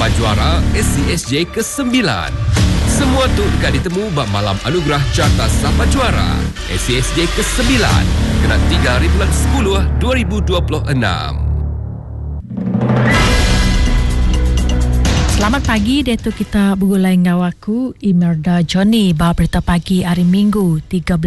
Sahabat Juara SCSJ ke-9. Semua tu dekat ditemu bab malam anugerah Carta Sahabat Juara SCSJ ke-9 kena 3/10/2026. Selamat pagi, Dato' kita bergulai dengan aku Imelda Johnny bab berita pagi hari Minggu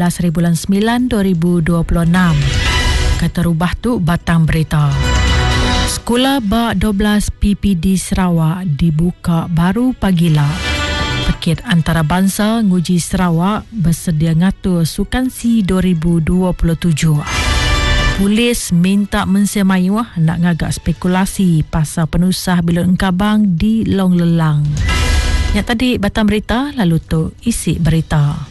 13/9/2026. Kata rubah tu batang berita. Sekolah bak 12 PPD Sarawak dibuka baru pagilah. Pakit antarabangsa nguji Sarawak bersedia ngatur Sukan C 2027. Polis minta mensemayuh nak ngagak spekulasi pasal penusah Bilon Engkabang di Long Lelang. Yang tadi batang berita, lalu tu isi berita.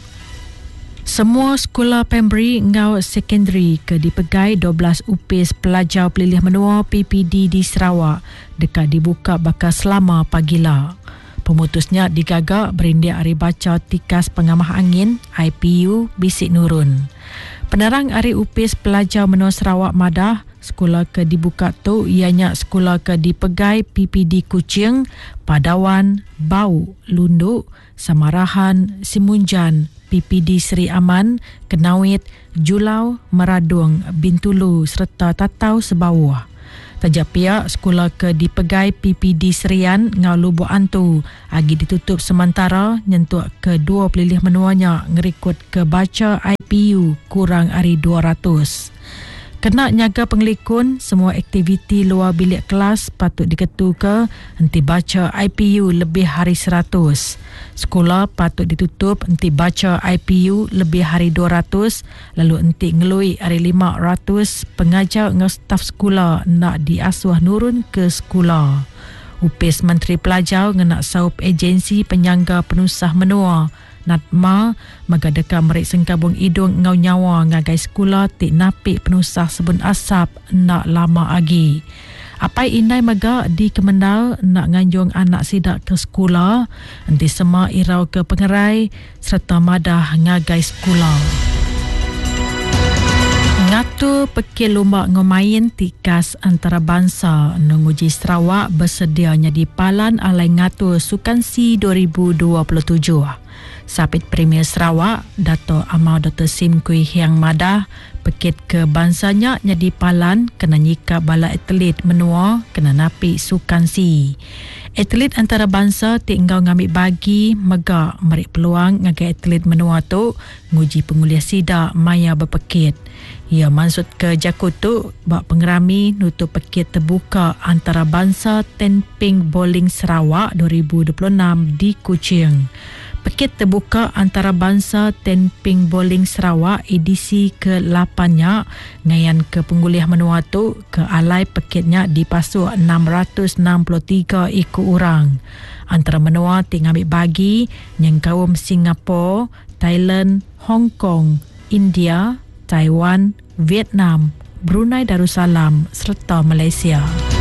Semua sekolah primary ngau secondary ke dipegai 12 upis pelajar pelilih menua PPD di Sarawak dekat dibuka bakal selama pagilah. Pemutusnya digagak berindia hari baca tikas pengamah angin IPU Bisik Nurun. Penerang hari upis pelajar menua Sarawak Madah, sekolah ke dibuka tu ianya sekolah ke dipegai PPD Kuching, Padawan, Bau, Lunduk, Samarahan, Simunjan, PPD Seri Aman, Kenawit, Julau, Meradung, Bintulu serta Tatau Sebawah. Tajak pihak sekolah ke dipegai PPD Serian ngau Lubuk Antu agi ditutup sementara nyentuh ke dua pelilih menuanya ngerikut ke baca IPU kurang hari 200. Kena nyaga pengelikun, semua aktiviti luar bilik kelas patut diketu ke henti baca IPU lebih hari 100. Sekolah patut ditutup henti baca IPU lebih hari 200, lalu henti ngelui hari 500 pengajar dengan staf sekolah nak diasuh nurun ke sekolah. Upis Menteri Pelajar ngenak saup agensi penyangga penusah menua Natma magadeka merik sengkabung hidung ngau nyawa ngagai sekolah tik napik penusah sebun asap nak lama lagi. Apa inai maga di Kemendal nak nganjung anak sidak ke sekolah, nanti semua irau ke pengerai serta madah ngagai sekolah. Ngatur pekil lomba ngomain tikas antarabangsa menguji Sarawak bersedianya di Palan alai ngatur Sukan C 2027. Sapit Premier Sarawak, Dato' Amal Dr. Sim Kui Hiang Madah, pekit ke bangsanya nyadi Palan kena nyikap bala atlet menua kena napi Sukan C. Atlet antarabangsa tinggal ngambil bagi megak merik peluang ngagai atlet menua tu nguji penguliah sidak maya berpekit. Ia maksud ke Jakutu bak pengerami nutup pekit terbuka antarabangsa Tenping Bowling Sarawak 2026 di Kuching. Pekit terbuka antarabangsa Tenping Bowling Sarawak edisi ke-8-nya ngayan ke penguliah menua tu ke alai pekitnya dipasuk 663 ikut orang. Antara menua ting ambil bagi yang kaum Singapura, Thailand, Hong Kong, India, Taiwan, Vietnam, Brunei Darussalam serta Malaysia.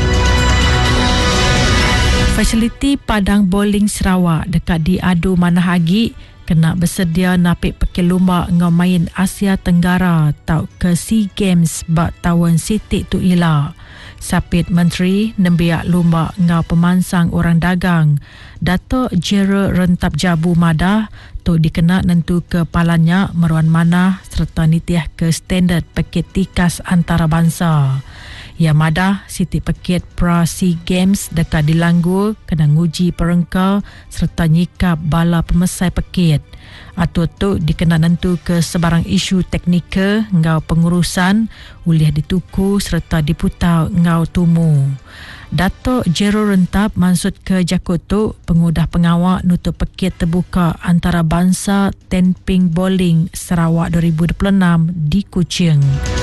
Fasiliti Padang Bowling Sarawak dekat di Adu Manahagi kena bersedia napik pekil lumba ngau main Asia Tenggara tau ke SEA Games bak tahun sitik tu ila. Sapit Menteri nembiak lumba ngau pemansang orang dagang Dato' Jera Rentap Jabu Madah tu dikena nentu ke palannya meruan manah serta nitiah ke standard pekit tikas antarabangsa. Ya Madah Siti Pekit pra SEA Games dekat di Langgur kena nguji perengka serta nyikap bala pemesai pekit. Atur tu dikena nentu ke sebarang isu teknikal ngau pengurusan ulih dituku serta diputau ngau tumu. Dato' Jero Rentap maksud ke Jakutu pengudah pengawak nutup pekit terbuka antarabangsa Tenping Bowling Sarawak 2026 di Kuching.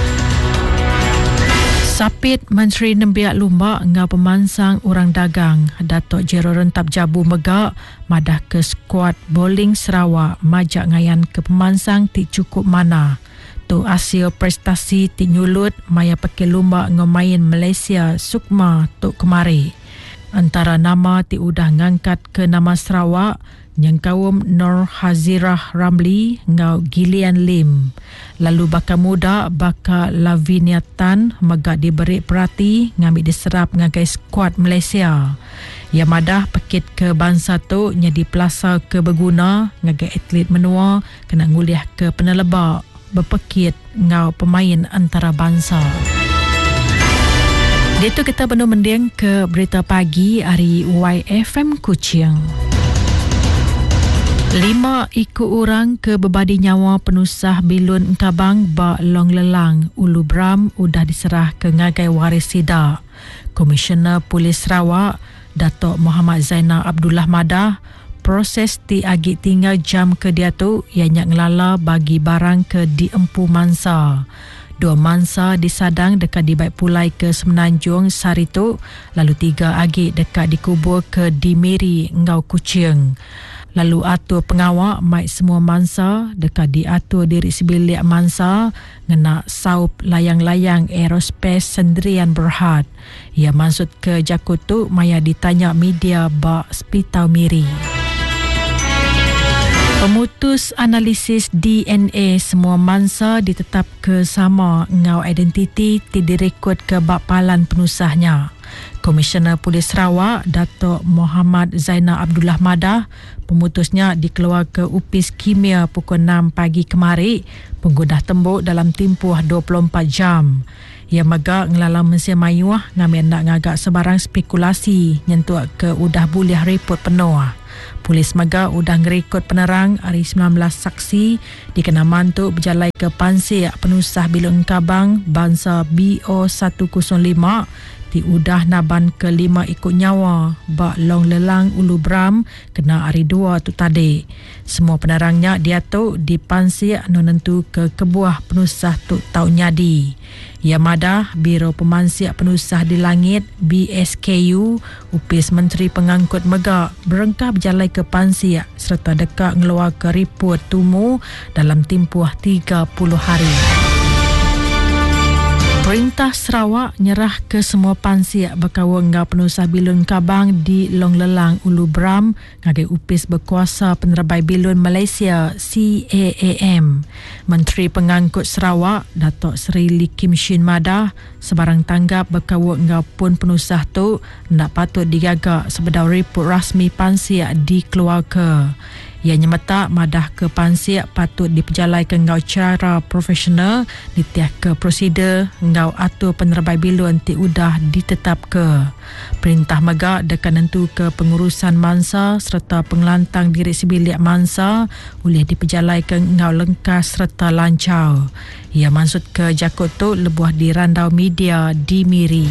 Sapit Menteri Nembiak Lumba ngau pemansang orang dagang Dato' Jero Rentap Jabu Megak madah ke skuad bowling Sarawak majak ngayan ke pemansang tik cukup mana. Tu hasil prestasi tik nyulut maya pekil lumba ngau main Malaysia Sukma tuk kemari. Antara nama ti udah ngangkat ke nama Sarawak Nyengkawum Nur Hazirah Ramli ngau Gillian Lim. Lalu bakal muda bakal Lavinia Tan megak diberi perhati ngambil diserap ngagai skuad Malaysia. Ia madah pekit ke bangsa tu nyadi pelasa ke berguna ngagai atlet menua kena nguliah ke penelebak berpekit ngau pemain antarabangsa. Itu kita penuh mending ke berita pagi hari YFM Kuching. 5 ikut orang ke berbadi nyawa penusah Bilun Engkabang Bak Long Lelang Ulu Bram udah diserah ke ngagai waris sidak. Komisioner Polis Sarawak Datuk Muhammad Zainal Abdullah Madah proses ti agi tinggal jam ke dia tu ianya ngelala bagi barang ke di Empu Mansa. 2 mansa disadang dekat di Baik Pulai ke Semenanjung Sarito, lalu 3 agi dekat dikubur ke di Miri Ngau Kuching. Lalu atur pengawak mai semua mansa dekat diatur diri sebilik mansa ngena saup layang-layang aerospace Sendirian Berhad. Ia maksud ke Jakut tu maya ditanya media bak Spitau Miri. Pemutus analisis DNA semua mansa ditetap ke sama ngau identiti ti direkod ke bak palan penusahnya. Komisioner Polis Sarawak Datuk Muhammad Zainal Abdullah Madah pemutusnya dikeluar ke Upis Kimia pukul 6 pagi kemari pengguna tembuk dalam tempoh 24 jam. Ia megak ngelala Mesia Mayuah ngambil nak ngagak sebarang spekulasi nyentuak ke udah boleh report penuh. Polis megak udah ngerekod penerang hari 19 saksi dikena mantuk berjalai ke Pansir penusah Bilun Engkabang bangsa BO105 di udah naban ke-5 ikut nyawa Bak Long Lelang Ulu Bram kena hari 2 tu tadi. Semua penerangnya dia tu dipansir menentu ke kebuah penusah tu tau nyadi. Ia madah Biro Pemansir Penusah di Langit BSKU Upis Menteri Pengangkut Megak berengkah berjalai ke pansir serta dekat ngeluar ke report tumu dalam tempoh 30 hari. Perintah Sarawak nyerah ke semua pansir berkawal ngau penusah Bilun Engkabang di Long Lelang Ulu Bram ngagai upis berkuasa Penerabai Bilun Malaysia CAAM. Menteri Pengangkut Sarawak Datuk Seri Lee Kim Shin Madah sebarang tanggap berkawal ngau pun penusah tu nak patut digagak sebedau report rasmi pansir dikeluar ke. Ia nyemeta madah ke pansir patut diperjalai ke ngau cara profesional ditiah ke prosedur ngau atur Penerabai Bilun ti udah ditetap ke. Perintah megak dekat nentu ke pengurusan mansa serta pengelantang diri sebilik mansa boleh diperjalai ke ngau lengkas serta lancar. Ia maksud ke Jakut tu lebuh di randau media di Miri.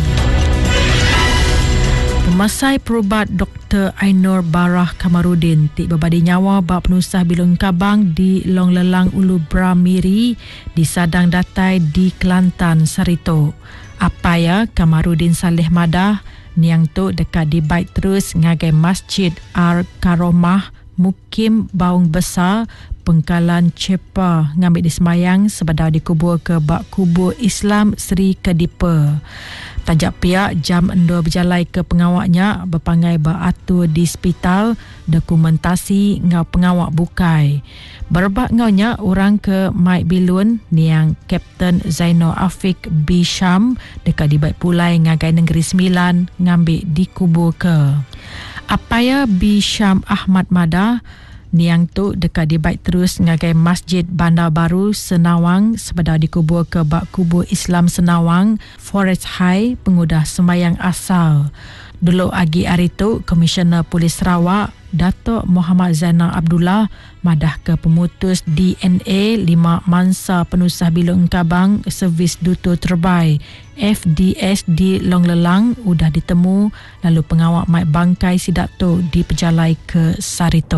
Pemasai perubat Dr. Ainur Barah Kamarudin ti berbadi nyawa bak penusah Bilun Engkabang di Long Lelang Ulu Bram Miri disadang datai di Kelantan Sarito. Apa ya Kamarudin Saleh Madah niang tu dekat di baik terus ngagai Masjid Ar-Karomah Mukim Baung Besar Pengkalan Cepa ngambil disemayang sebadau dikubur ke bak kubur Islam Sri Kedipa. Tajak pihak jam 2 berjalai ke pengawaknya berpangai beratur di hospital dokumentasi ngau pengawak bukai. Berbak ngaunya orang ke Mike Bilun niang Kapten Zainal Afiq B. Syam dekat di Baik Pulai ngagai Negeri Sembilan ngambil dikubur ke. Apaya B. Syam Ahmad Madah niang tu dekat di baik terus ngagai Masjid Bandar Baru Senawang sebadau dikubur ke bak kubur Islam Senawang Forest High pengudah sembayang asal. Dulu agi hari tu Komisioner Polis Sarawak Datuk Muhammad Zainal Abdullah madah ke pemutus DNA 5 mansa penusah Bilun Engkabang Servis Duto Terbai FDS di Long Lelang udah ditemu lalu pengawak mai bangkai sidak tu diperjalai ke Sarito.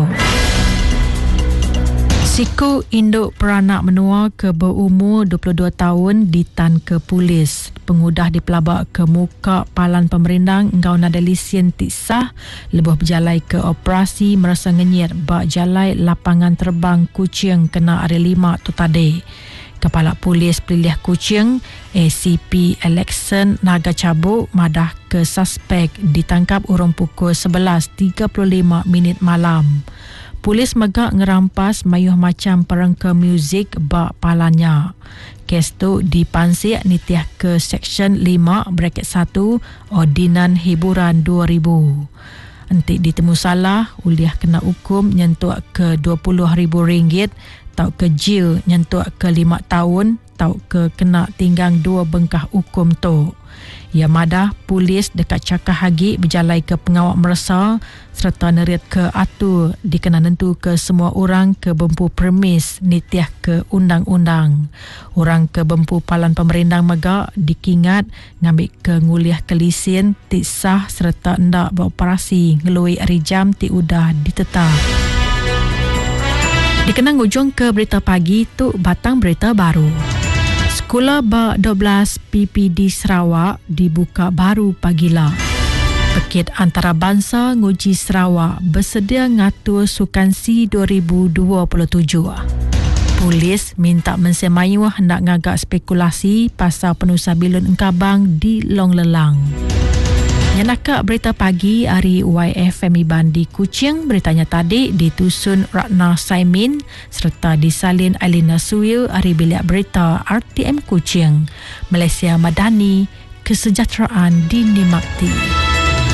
Siku induk peranak menua ke berumur 22 tahun ditan ke polis. Pengudah dipelabak ke muka palan pemerintah engkau nada lesen tik sah lebuh berjalai ke operasi merasa ngenyit bak jalai lapangan terbang Kuching kena hari 5 tu tadi. Kepala Polis Pelilih Kuching ACP Alexon Naga Cabuk madah ke suspek ditangkap urung pukul 11.35 malam. Polis megak ngerampas mayuh macam perengka muzik bak palanya. Kes tu dipansik nitiah ke Seksyen 5/1 Ordinan Hiburan 2000. Entik ditemu salah, uliah kena hukum nyentuak ke RM20,000, tau ke jail nyentuak ke 5 tahun, tau ke kena tinggang 2 bengkah hukum tu. Ia madah polis dekat Cakah Hagi berjalai ke pengawal merasa serta neriat ke atur dikena nentu ke semua orang ke bempu premis nitiah ke undang-undang. Orang ke bempu palan pemerintah megak dikingat ngambil ke nguliah ke lesen ti sah serta ndak beroperasi ngelui hari jam ti udah ditetap. Dikenang ujung ke berita pagi tu batang berita baru. Sekolah Bak 12 PPD Sarawak dibuka baru pagila. Pekit Antarabangsa Nguji Sarawak bersedia ngatur Sukan C 2027. Polis minta mensemayuh hendak ngagak spekulasi pasal penusah bilun engkabang di Long Lelang. Yang nakak berita pagi hari YFM Iban di Kuching, beritanya tadi ditusun Ratna Saimin serta disalin Alina Suil hari bilik berita RTM Kuching. Malaysia Madani, kesejahteraan dinikmati.